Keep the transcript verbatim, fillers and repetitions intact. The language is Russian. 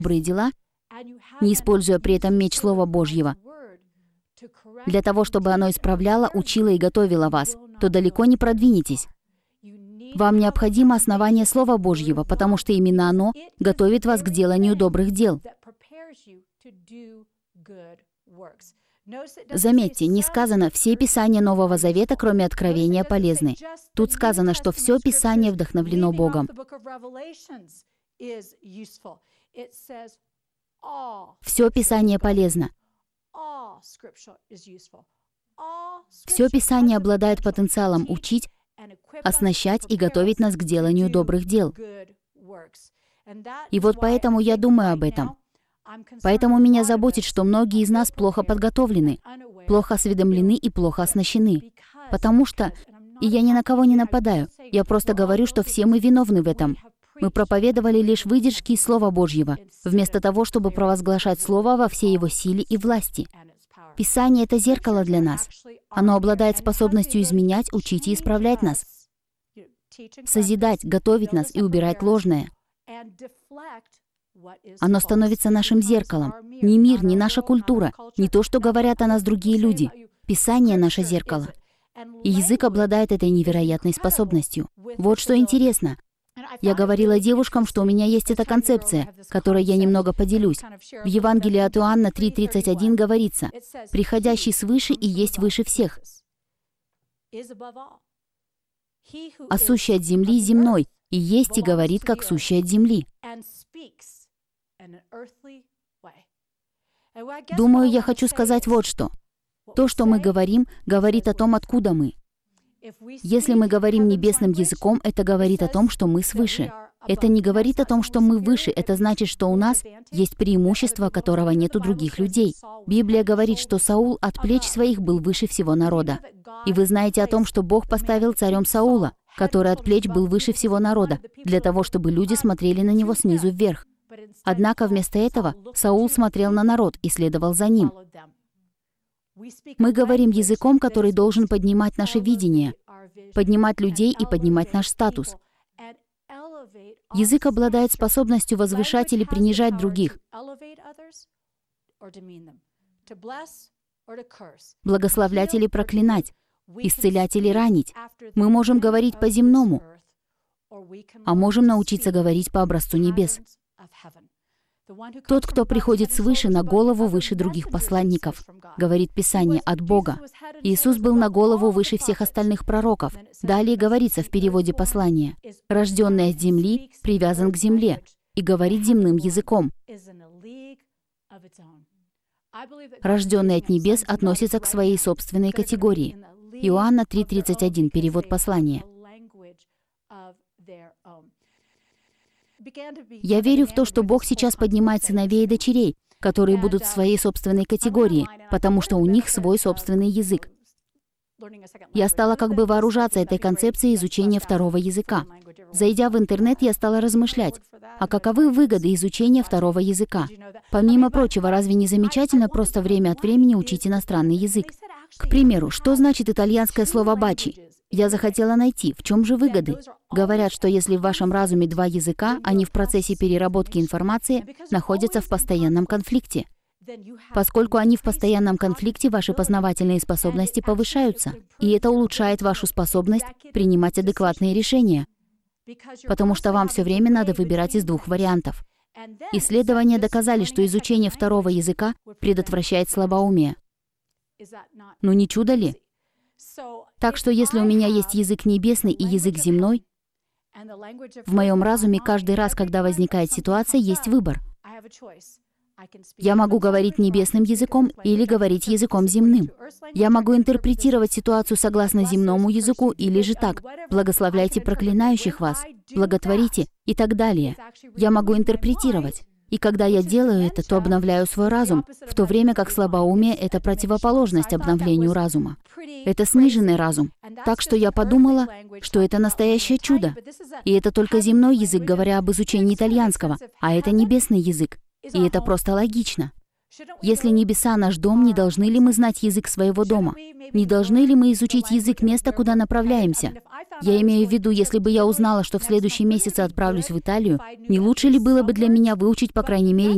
добрые дела, не используя при этом меч Слова Божьего, для того, чтобы оно исправляло, учило и готовило вас, то далеко не продвинетесь. Вам необходимо основание Слова Божьего, потому что именно оно готовит вас к деланию добрых дел. Заметьте, не сказано «все Писания Нового Завета, кроме Откровения, полезны». Тут сказано, что все Писание вдохновлено Богом. Все Писание полезно. Все Писание обладает потенциалом учить, оснащать и готовить нас к деланию добрых дел. И вот поэтому я думаю об этом. Поэтому меня заботит, что многие из нас плохо подготовлены, плохо осведомлены и плохо оснащены. Потому что, и я ни на кого не нападаю, я просто говорю, что все мы виновны в этом. Мы проповедовали лишь выдержки из Слова Божьего, вместо того, чтобы провозглашать Слово во всей его силе и власти. Писание — это зеркало для нас. Оно обладает способностью изменять, учить и исправлять нас, созидать, готовить нас и убирать ложное. Оно становится нашим зеркалом. Ни мир, ни наша культура, не то, что говорят о нас другие люди. Писание — наше зеркало. И язык обладает этой невероятной способностью. Вот что интересно. Я говорила девушкам, что у меня есть эта концепция, которой я немного поделюсь. В Евангелии от Иоанна три тридцать один говорится: «Приходящий свыше и есть выше всех, а сущий от земли земной, и есть и говорит, как сущий от земли». Думаю, я хочу сказать вот что. То, что мы говорим, говорит о том, откуда мы. Если мы говорим небесным языком, это говорит о том, что мы свыше. Это не говорит о том, что мы выше, это значит, что у нас есть преимущество, которого нет у других людей. Библия говорит, что Саул от плеч своих был выше всего народа. И вы знаете о том, что Бог поставил царем Саула, который от плеч был выше всего народа, для того, чтобы люди смотрели на него снизу вверх. Однако вместо этого Саул смотрел на народ и следовал за ним. Мы говорим языком, который должен поднимать наше видение, поднимать людей и поднимать наш статус. Язык обладает способностью возвышать или принижать других, благословлять или проклинать, исцелять или ранить. Мы можем говорить по-земному, а можем научиться говорить по образцу небес. Тот, кто приходит свыше, на голову выше других посланников, говорит Писание, от Бога. Иисус был на голову выше всех остальных пророков. Далее говорится в переводе послания: «Рожденный от земли, привязан к земле и говорит земным языком». Рожденный от небес относится к своей собственной категории. Иоанна три тридцать один, перевод послания. Я верю в то, что Бог сейчас поднимает сыновей и дочерей, которые будут в своей собственной категории, потому что у них свой собственный язык. Я стала как бы вооружаться этой концепцией изучения второго языка. Зайдя в интернет, я стала размышлять, а каковы выгоды изучения второго языка? Помимо прочего, разве не замечательно просто время от времени учить иностранный язык? К примеру, что значит итальянское слово «бачи»? Я захотела найти, в чем же выгоды. Говорят, что если в вашем разуме два языка, они в процессе переработки информации находятся в постоянном конфликте. Поскольку они в постоянном конфликте, ваши познавательные способности повышаются, и это улучшает вашу способность принимать адекватные решения, потому что вам все время надо выбирать из двух вариантов. Исследования доказали, что изучение второго языка предотвращает слабоумие. Ну не чудо ли? Так что если у меня есть язык небесный и язык земной, в моем разуме каждый раз, когда возникает ситуация, есть выбор. Я могу говорить небесным языком или говорить языком земным. Я могу интерпретировать ситуацию согласно земному языку или же так: «Благословляйте проклинающих вас», «Благотворите» и так далее. Я могу интерпретировать. И когда я делаю это, то обновляю свой разум, в то время как слабоумие — это противоположность обновлению разума. Это сниженный разум. Так что я подумала, что это настоящее чудо. И это только земной язык, говоря об изучении итальянского, а это небесный язык. И это просто логично. Если небеса — наш дом, не должны ли мы знать язык своего дома? Не должны ли мы изучить язык места, куда направляемся? Я имею в виду, если бы я узнала, что в следующем месяце отправлюсь в Италию, не лучше ли было бы для меня выучить, по крайней мере,